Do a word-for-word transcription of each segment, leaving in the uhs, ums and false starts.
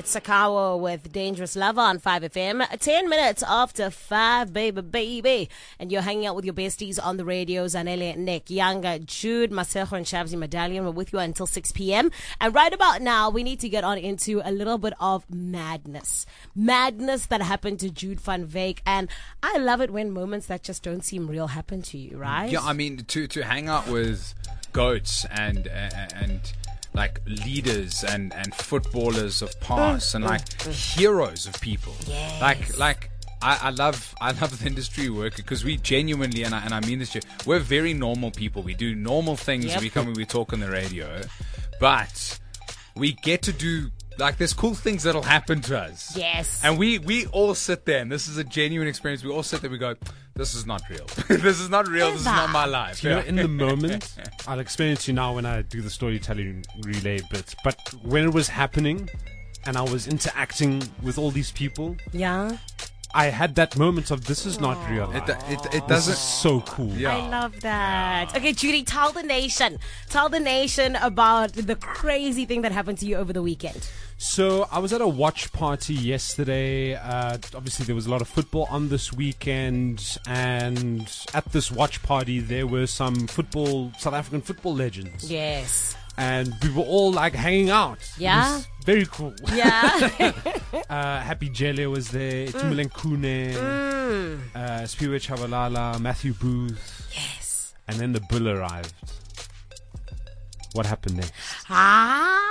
It's Sakawa with Dangerous Lover on five F M. Ten minutes after five, baby, baby. And you're hanging out with your besties on the radio. Zanele, Nick, Younger, Jude, Masejo, and Shabzi Medallion. We're with you until six p.m. And right about now, we need to get on into a little bit of madness. Madness that happened to Jude van Wyk. And I love it when moments that just don't seem real happen to you, right? Yeah, I mean, to, to hang out with goats and uh, and like leaders and, and footballers of past mm, and like mm, heroes of people. Yes. Like like I, I love I love the industry we work because we genuinely and I, and I mean this, we're very normal people. We do normal things. Yep. We come and we talk on the radio, but we get to do. Like, there's cool things that'll happen to us. Yes. And we, we all sit there, and this is a genuine experience. We all sit there, we go, this is not real. This is not real. This is not my life. You know, in the moment, I'll explain it to you now when I do the storytelling relay bit. But when it was happening, and I was interacting with all these people, yeah, I had that moment of this is not real. It, it, it doesn't. This is so cool. Yeah. I love that. Okay, Judy, tell the nation. Tell the nation about the crazy thing that happened to you over the weekend. So I was at a watch party yesterday. Uh, obviously, there was a lot of football on this weekend. And at this watch party, there were some football, South African football legends. Yes. And we were all like hanging out. Yeah. It was very cool. Yeah. uh, Happy Jele was there. Itumeleng Khune. Mm. Uh, Spiwe Chabalala. Matthew Booth. Yes. And then the bill arrived. What happened next? Ah.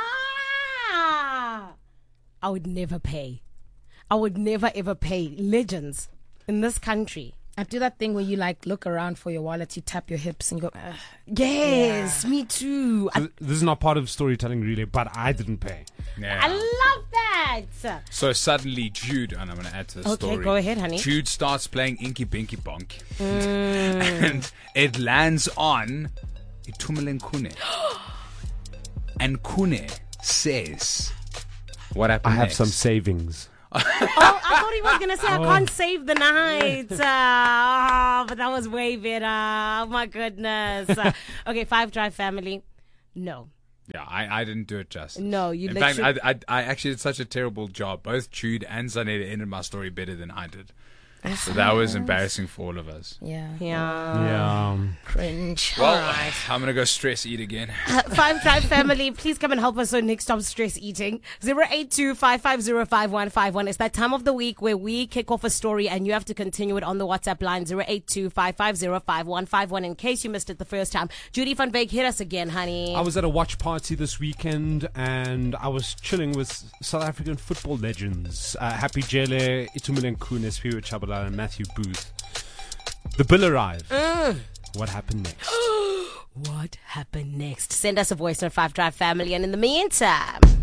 I would never pay. I would never ever pay legends in this country. I do that thing where you like look around for your wallet, you tap your hips and go, ugh. Yes, yeah. Me too. So this is not part of storytelling relay, but I didn't pay. Yeah. I love that. So suddenly Jude, and I'm going to add to the okay, story. Okay, go ahead, honey. Jude starts playing Inky Binky Bonk. Mm. And it lands on Itumeleng Khune. And Khune says, what happened I have next? some savings. Oh, I thought he was going to say, I oh. can't save the night. Uh, oh, but that was way better. Oh, my goodness. Uh, okay, Five Drive family. No. Yeah, I, I didn't do it justice. No, you In literally... fact, I, I I actually did such a terrible job. Both Jude and Zanele ended my story better than I did. So that was embarrassing for all of us. Yeah. Yeah. Yeah. Cringe. Well, all right. I'm going to go stress eat again. Uh, Five Drive family, please come and help us so Nick stops stress eating. zero eight two, five five zero, five one five one. It's that time of the week where we kick off a story and you have to continue it on the WhatsApp line zero eight two, five five zero, five one five one in case you missed it the first time. Judy van Wyk, hit us again, honey. I was at a watch party this weekend and I was chilling with South African football legends. Uh, Happy Jele, Itumeleng Khune, Spiwe Chabalala, and Matthew Booth. The bill arrived. Mm. What happened next? What happened next? Send us a voice note, Five Drive family. And in the meantime...